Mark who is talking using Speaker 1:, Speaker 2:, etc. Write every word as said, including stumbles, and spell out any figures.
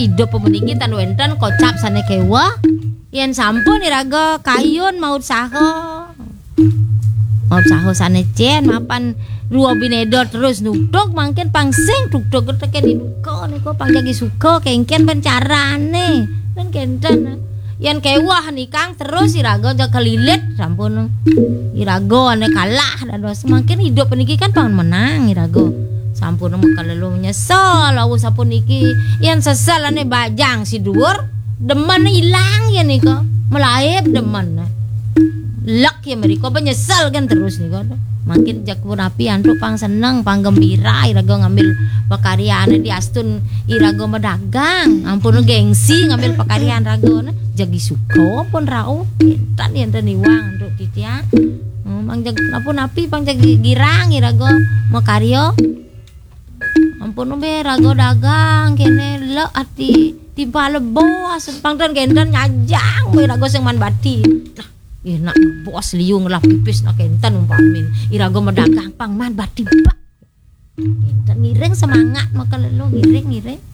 Speaker 1: hidup pemeniki tan wenten kocap sane kewa yen sampun iraga kayun maut saho maut saho sane cen mapan ruo binedo terus nuduk mangken pangsing duk-duk teken dibuka niku pangjagi suka kengken pencarane kan kenten yen kewah nikang terus iraga aja kelilit sampun iraga ane kalah dados semakin hidup niki kan pangan menang iraga sampun mekalelu nyesel awu sampun niki yen sesel ane bajang si dhuwur demen ilang yen nika melaib demen lek ya mereka penyesal kan terus nika makin jakpun api antuk pang seneng pang gembira iraga ngambil pekaryaan di astun iraga medagang ampun gengsi ngambil pekaryaan raga jagi suko pun rau entan enten iwang untuk titia mang jag apun api pang jagi girang iraga makaryo ampun be raga dagang kene le ati tiba lebo asun pangdan gendan nyajang we raga sing man bati nah enak bos liung lah pipis nak enten umpamin iraga medagang pang man bati bak enten ngiring semangat maka lelo ngiring ngiring